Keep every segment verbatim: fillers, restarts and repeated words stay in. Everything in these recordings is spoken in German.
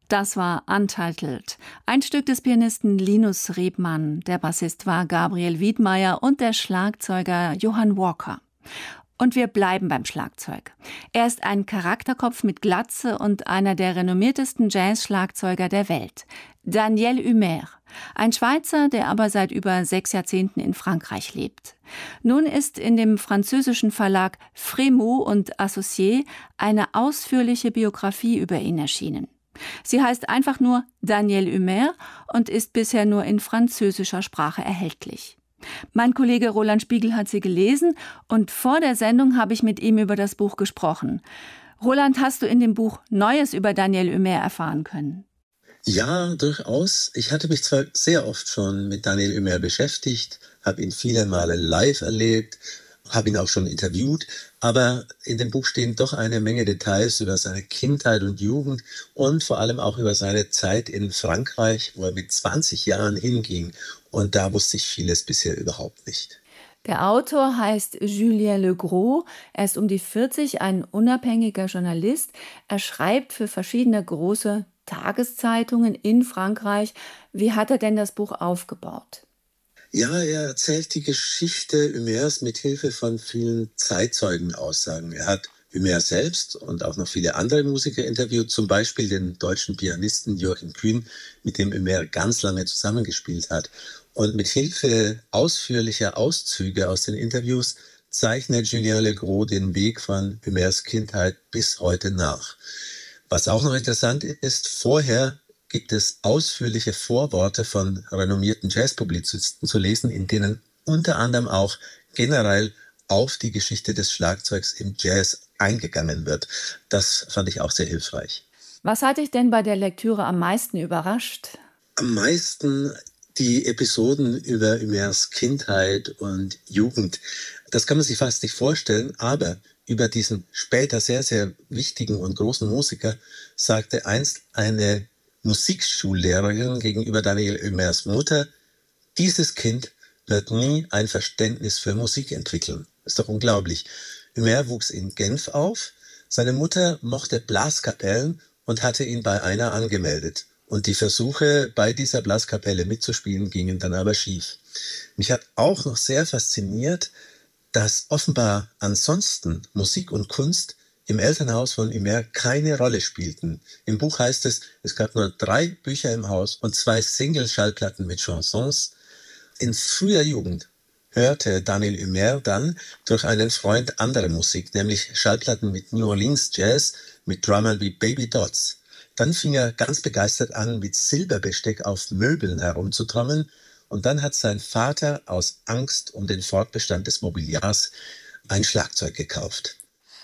Das war Untitled, ein Stück des Pianisten Linus Rebmann. Der Bassist war Gabriel Wiedmeier und der Schlagzeuger Johann Walker. Und wir bleiben beim Schlagzeug. Er ist ein Charakterkopf mit Glatze und einer der renommiertesten Jazz-Schlagzeuger der Welt. Daniel Humer, ein Schweizer, der aber seit über sechs Jahrzehnten in Frankreich lebt. Nun ist in dem französischen Verlag Frémaux und Associés eine ausführliche Biografie über ihn erschienen. Sie heißt einfach nur Daniel Humer und ist bisher nur in französischer Sprache erhältlich. Mein Kollege Roland Spiegel hat sie gelesen und vor der Sendung habe ich mit ihm über das Buch gesprochen. Roland, hast du in dem Buch Neues über Daniel Humer erfahren können? Ja, durchaus. Ich hatte mich zwar sehr oft schon mit Daniel Humer beschäftigt, habe ihn viele Male live erlebt, habe ihn auch schon interviewt, aber in dem Buch stehen doch eine Menge Details über seine Kindheit und Jugend und vor allem auch über seine Zeit in Frankreich, wo er mit zwanzig Jahren hinging. Und da wusste ich vieles bisher überhaupt nicht. Der Autor heißt Julien Legros. Er ist um die vierzig, ein unabhängiger Journalist. Er schreibt für verschiedene große Tageszeitungen in Frankreich. Wie hat er denn das Buch aufgebaut? Ja, er erzählt die Geschichte Humers mit Hilfe von vielen Zeitzeugenaussagen. Er hat Humer selbst und auch noch viele andere Musiker interviewt, zum Beispiel den deutschen Pianisten Joachim Kühn, mit dem Humer ganz lange zusammengespielt hat. Und mit Hilfe ausführlicher Auszüge aus den Interviews zeichnet Julien Legros den Weg von Humers Kindheit bis heute nach. Was auch noch interessant ist, vorher gibt es ausführliche Vorworte von renommierten Jazzpublizisten zu lesen, in denen unter anderem auch generell auf die Geschichte des Schlagzeugs im Jazz eingegangen wird. Das fand ich auch sehr hilfreich. Was hat dich denn bei der Lektüre am meisten überrascht? Am meisten die Episoden über Humers Kindheit und Jugend. Das kann man sich fast nicht vorstellen, aber über diesen später sehr, sehr wichtigen und großen Musiker sagte einst eine Musikschullehrerin gegenüber Daniel Humers Mutter: Dieses Kind wird nie ein Verständnis für Musik entwickeln. Das ist doch unglaublich. Humer wuchs in Genf auf. Seine Mutter mochte Blaskapellen und hatte ihn bei einer angemeldet. Und die Versuche, bei dieser Blaskapelle mitzuspielen, gingen dann aber schief. Mich hat auch noch sehr fasziniert, dass offenbar ansonsten Musik und Kunst im Elternhaus von Humer keine Rolle spielten. Im Buch heißt es, es gab nur drei Bücher im Haus und zwei Single-Schallplatten mit Chansons. In früher Jugend hörte Daniel Humer dann durch einen Freund andere Musik, nämlich Schallplatten mit New Orleans Jazz, mit Drummern wie Baby Dodds. Dann fing er ganz begeistert an, mit Silberbesteck auf Möbeln herumzutrommeln. Und dann hat sein Vater aus Angst um den Fortbestand des Mobiliars ein Schlagzeug gekauft.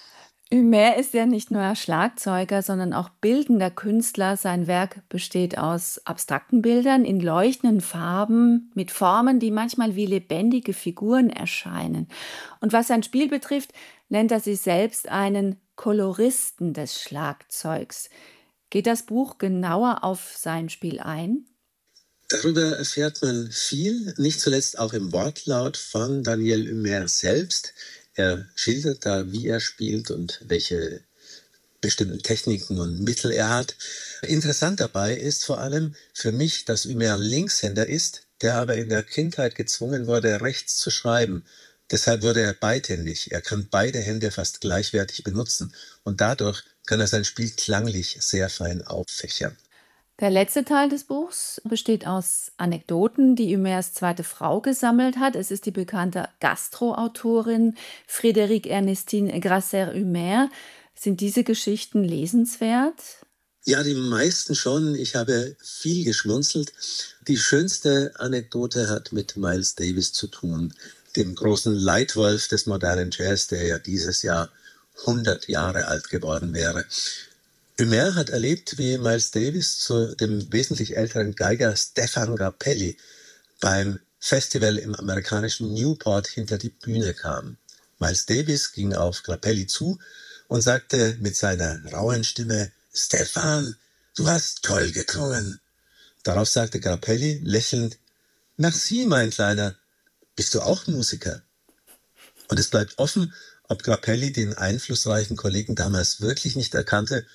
Humer ist ja nicht nur Schlagzeuger, sondern auch bildender Künstler. Sein Werk besteht aus abstrakten Bildern in leuchtenden Farben mit Formen, die manchmal wie lebendige Figuren erscheinen. Und was sein Spiel betrifft, nennt er sich selbst einen Koloristen des Schlagzeugs. Geht das Buch genauer auf sein Spiel ein? Darüber erfährt man viel, nicht zuletzt auch im Wortlaut von Daniel Humer selbst. Er schildert da, wie er spielt und welche bestimmten Techniken und Mittel er hat. Interessant dabei ist vor allem für mich, dass Humer Linkshänder ist, der aber in der Kindheit gezwungen wurde, rechts zu schreiben. Deshalb wurde er beidhändig. Er kann beide Hände fast gleichwertig benutzen und dadurch kann er sein Spiel klanglich sehr fein auffächern. Der letzte Teil des Buchs besteht aus Anekdoten, die Humers zweite Frau gesammelt hat. Es ist die bekannte Gastro-Autorin Frédérique Ernestine Grasser-Humer. Sind diese Geschichten lesenswert? Ja, die meisten schon. Ich habe viel geschmunzelt. Die schönste Anekdote hat mit Miles Davis zu tun, dem großen Leitwolf des modernen Jazz, der ja dieses Jahr hundert Jahre alt geworden wäre. Humer hat erlebt, wie Miles Davis zu dem wesentlich älteren Geiger Stéphane Grappelli beim Festival im amerikanischen Newport hinter die Bühne kam. Miles Davis ging auf Grappelli zu und sagte mit seiner rauen Stimme: Stéphane, du hast toll geklungen. Darauf sagte Grappelli lächelnd: Merci, mein Kleiner, bist du auch Musiker? Und es bleibt offen, ob Grappelli den einflussreichen Kollegen damals wirklich nicht erkannte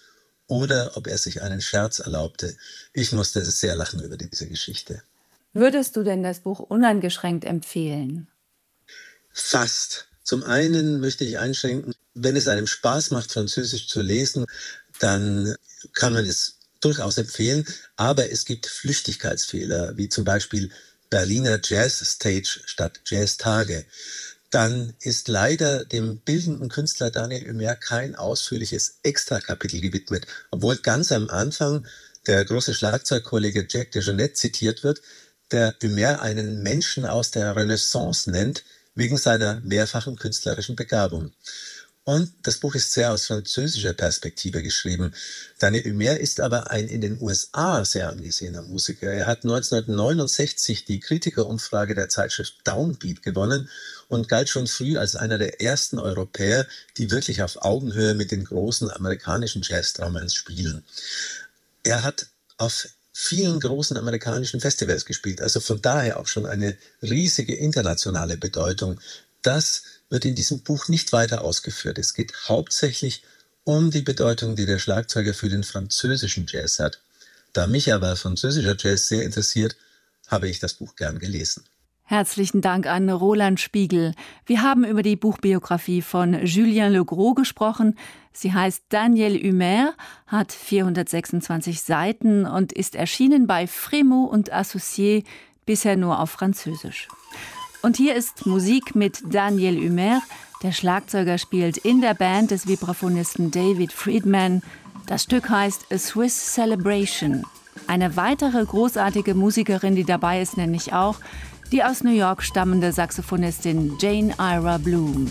oder ob er sich einen Scherz erlaubte. Ich musste sehr lachen über diese Geschichte. Würdest du denn das Buch uneingeschränkt empfehlen? Fast. Zum einen möchte ich einschränken, wenn es einem Spaß macht, Französisch zu lesen, dann kann man es durchaus empfehlen. Aber es gibt Flüchtigkeitsfehler, wie zum Beispiel Berliner Jazz Stage statt Jazztage. Dann ist leider dem bildenden Künstler Daniel Humer kein ausführliches Extrakapitel gewidmet, obwohl ganz am Anfang der große Schlagzeugkollege Jack DeJohnette zitiert wird, der Humer einen Menschen aus der Renaissance nennt, wegen seiner mehrfachen künstlerischen Begabung. Und das Buch ist sehr aus französischer Perspektive geschrieben. Daniel Humer ist aber ein in den U S A sehr angesehener Musiker. Er hat neunzehnhundertneunundsechzig die Kritikerumfrage der Zeitschrift Downbeat gewonnen und galt schon früh als einer der ersten Europäer, die wirklich auf Augenhöhe mit den großen amerikanischen Jazz-Drummern spielen. Er hat auf vielen großen amerikanischen Festivals gespielt, also von daher auch schon eine riesige internationale Bedeutung. Das wird in diesem Buch nicht weiter ausgeführt. Es geht hauptsächlich um die Bedeutung, die der Schlagzeuger für den französischen Jazz hat. Da mich aber französischer Jazz sehr interessiert, habe ich das Buch gern gelesen. Herzlichen Dank an Roland Spiegel. Wir haben über die Buchbiografie von Julien Legros gesprochen. Sie heißt Daniel Humer, hat vierhundertsechsundzwanzig Seiten und ist erschienen bei Frémaux und Associés, bisher nur auf Französisch. Und hier ist Musik mit Daniel Humer. Der Schlagzeuger spielt in der Band des Vibraphonisten David Friedman. Das Stück heißt A Swiss Celebration. Eine weitere großartige Musikerin, die dabei ist, nenne ich auch die aus New York stammende Saxophonistin Jane Ira Bloom.